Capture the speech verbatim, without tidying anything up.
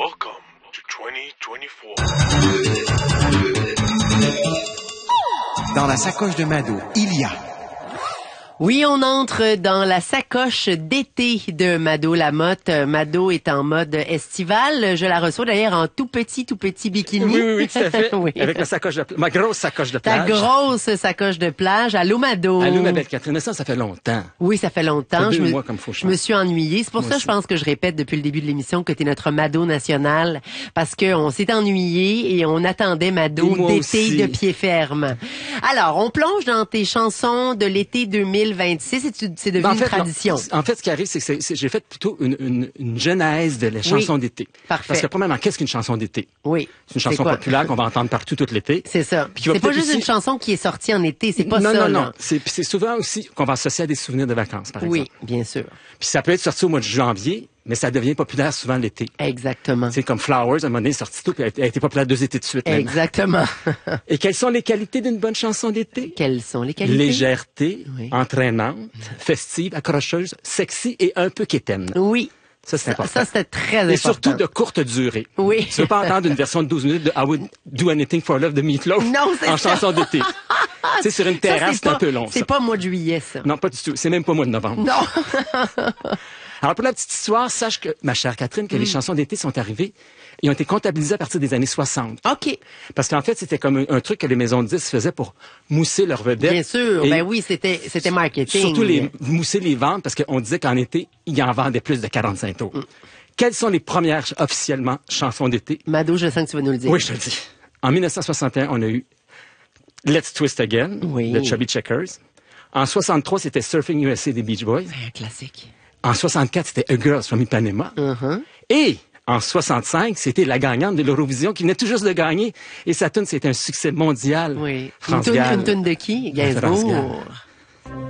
Welcome to twenty twenty-four. Dans la sacoche de Mado, il y a... Oui, on entre dans la sacoche d'été de Mado Lamotte. Mado est en mode estival. Je la reçois d'ailleurs en tout petit, tout petit bikini. Oui, oui, oui, tout à fait. Oui. Avec ma sacoche de, ma grosse sacoche de Ta plage. grosse sacoche de plage. Allô, Mado. Allô, ma belle Catherine. Mais ça, ça fait longtemps. Oui, ça fait longtemps. Ça fait deux je me, mois comme faut je me suis ennuyée. C'est pour Moi ça, aussi. je pense que je répète depuis le début de l'émission que tu es notre Mado national. Parce qu'on s'est ennuyé et on attendait Mado Et moi d'été aussi. de pied ferme. Alors, on plonge dans tes chansons de l'été deux mille vingt-six et tu- c'est devenu Ben, en une fait, tradition. non. En fait, ce qui arrive, c'est que c'est- c'est- j'ai fait plutôt une, une, une genèse de les chansons d'été. Parfait. Parce que, premièrement, qu'est-ce qu'une chanson d'été? Oui. C'est une chanson quoi? populaire qu'on va entendre partout tout l'été. C'est ça. Puis qui va C'est pas peut-être juste aussi- une chanson qui est sortie en été, c'est pas non, ça. non, non, là. C'est puis c'est souvent aussi qu'on va associer à des souvenirs de vacances, par Oui, exemple. bien sûr. Puis ça peut être sorti au mois de janvier, mais ça devient populaire souvent l'été. Exactement. C'est comme Flowers, à un moment donné, est sorti tôt, puis elle a été populaire deux étés de suite. même. Exactement. Et quelles sont les qualités d'une bonne chanson d'été? Quelles sont les qualités? Légèreté, Oui. entraînante, festive, accrocheuse, sexy et un peu quétaine. Oui. Ça, c'est important. Ça, c'était très important. Et surtout de courte durée. Oui. Tu veux pas entendre une version de douze minutes de I Would Do Anything for Love de Meatloaf Non, c'est en ça. chanson d'été. Tu sais, sur une Ça, terrasse, c'est pas- un peu long, ça. C'est pas mois de juillet, ça. Non, pas du tout. C'est même pas mois de novembre. Non. Alors, pour la petite histoire, sache que, ma chère Catherine, Mm. que les chansons d'été sont arrivées et ont été comptabilisées à partir des années soixante. OK. Parce qu'en fait, c'était comme un, un truc que les maisons de disques faisaient pour mousser leurs vedettes. Bien sûr. Et Ben oui, c'était, c'était marketing. surtout les, mousser les ventes, parce qu'on disait qu'en été, ils en vendaient plus de quarante-cinq tours. Mm. Quelles sont les premières, officiellement, chansons d'été? Mado, je sens que tu vas nous le dire. Oui, je te le dis. En mille neuf cent soixante et un, on a eu Let's Twist Again Oui. de Chubby Checkers. En soixante-trois, c'était Surfing U S A des Beach Boys. C'est un classique. En soixante-quatre, c'était A Girl from Ipanema. Uh-huh. Et en soixante-cinq, c'était la gagnante de l'Eurovision qui venait tout juste de gagner. Et sa tune, c'était un succès mondial. Oui. Une France toune, Gall. une toune de qui? France Gall. Gainsbourg.